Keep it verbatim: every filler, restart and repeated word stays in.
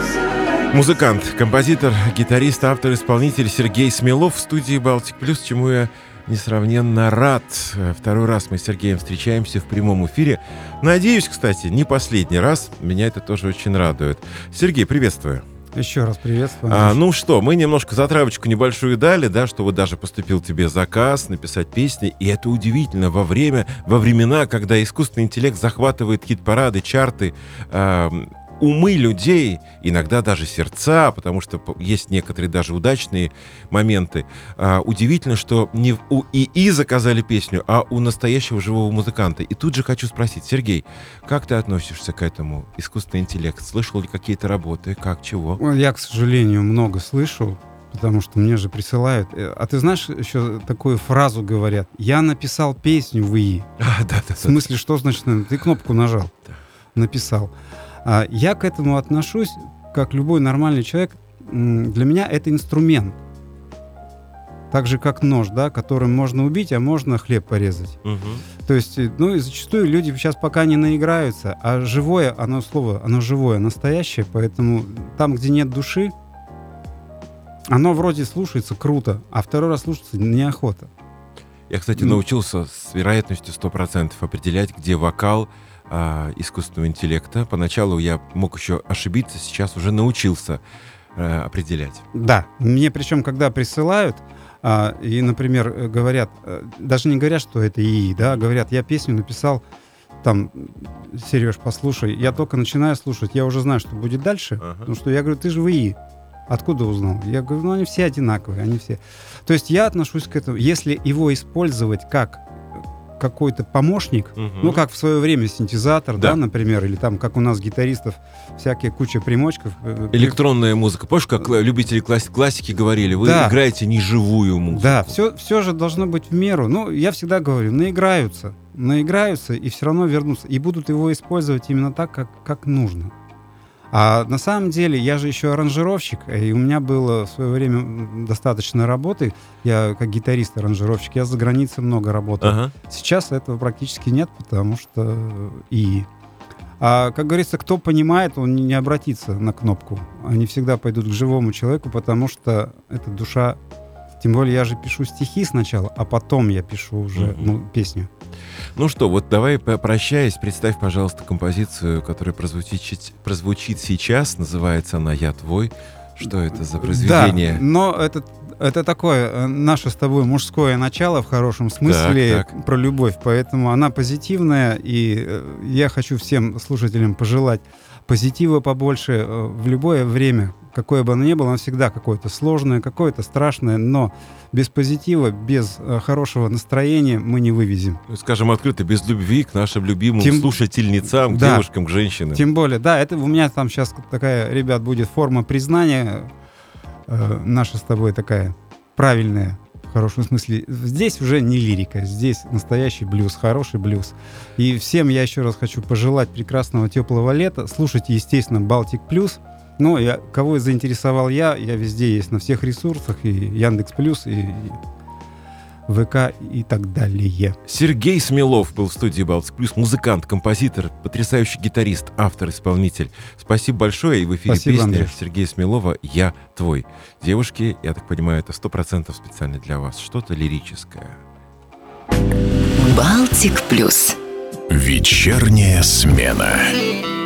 Музыкант, композитор, гитарист, автор, исполнитель Сергей Смелов в студии «Балтик Плюс», чему я несравненно рад. Второй раз мы с Сергеем встречаемся в прямом эфире. Надеюсь, кстати, не последний раз. Меня это тоже очень радует. Сергей, приветствую. Еще раз приветствую. А, ну что, мы немножко затравочку небольшую дали, да, что вот даже поступил тебе заказ написать песни, и это удивительно во время, во времена, когда искусственный интеллект захватывает хит-парады, чарты, э, умы людей, иногда даже сердца, потому что есть некоторые даже удачные моменты. А, удивительно, что не у ИИ заказали песню, а у настоящего живого музыканта. И тут же хочу спросить, Сергей, как ты относишься к этому? Искусственный интеллект, слышал ли какие-то работы, как, чего? Я, к сожалению, много слышу, потому что мне же присылают. А ты знаешь, еще такую фразу говорят: я написал песню в ИИ. А, да, да, в смысле, да. Что значит? Ты кнопку нажал, да. Написал. Я к этому отношусь, как любой нормальный человек. Для меня это инструмент. Так же, как нож, да, которым можно убить, а можно хлеб порезать. Угу. То есть, ну и зачастую люди сейчас пока не наиграются, а живое, оно слово, оно живое, настоящее, поэтому там, где нет души, оно вроде слушается круто, а второй раз слушаться неохота. Я, кстати, научился с вероятностью сто процентов определять, где вокал а, искусственного интеллекта. Поначалу я мог еще ошибиться, сейчас уже научился а, определять. Да, мне причем, когда присылают, а, и, например, говорят, даже не говорят, что это ИИ, да, говорят, я песню написал, там, Сереж, послушай, я только начинаю слушать, я уже знаю, что будет дальше, ага. Потому что я говорю, ты же в ИИ. Откуда узнал? Я говорю, ну они все одинаковые, они все. То есть я отношусь к этому, если его использовать как какой-то помощник, угу. Ну как в свое время синтезатор, да. Да, например, или там, как у нас гитаристов, всякие куча примочков. Электронная музыка. Помнишь, как любители класс- классики говорили, вы да. играете неживую музыку. Да, все, все же должно быть в меру. Ну, я всегда говорю, наиграются, наиграются и все равно вернутся. И будут его использовать именно так, как, как нужно. А на самом деле я же еще аранжировщик, и у меня было в свое время достаточно работы. Я как гитарист-аранжировщик, я за границей много работал. Ага. Сейчас этого практически нет, потому что ИИ. А, как говорится, кто понимает, он не обратится на кнопку. Они всегда пойдут к живому человеку, потому что это душа. Тем более я же пишу стихи сначала, а потом я пишу уже mm-hmm. ну, песню. Ну что, вот давай, прощаясь, представь, пожалуйста, композицию, которая прозвучит, прозвучит сейчас. Называется она «Я твой». Что это за произведение? Да, но это, это такое наше с тобой мужское начало в хорошем смысле, так, так. Про любовь. Поэтому она позитивная, и я хочу всем слушателям пожелать позитива побольше в любое время. Какое бы оно ни было, оно всегда какое-то сложное, какое-то страшное, но без позитива, без э, хорошего настроения мы не вывезем. Скажем открыто, без любви к нашим любимым Тем... слушательницам, к да. девушкам, к женщинам. Тем более, да, это у меня там сейчас такая, ребят, будет форма признания, э, наша с тобой такая правильная, в хорошем смысле. Здесь уже не лирика, здесь настоящий блюз, хороший блюз. И всем я еще раз хочу пожелать прекрасного теплого лета. Слушайте, естественно, «Балтик Плюс». Ну, я, кого заинтересовал я, я везде есть, на всех ресурсах, и Яндекс.Плюс, и, и ВК, и так далее. Сергей Смелов был в студии «Балтик Плюс», музыкант, композитор, потрясающий гитарист, автор, исполнитель. Спасибо большое, и в эфире Спасибо, песня Андрей. Сергея Смелова «Я твой». Девушки, я так понимаю, это сто процентов специально для вас, что-то лирическое. «Балтик Плюс». Вечерняя смена.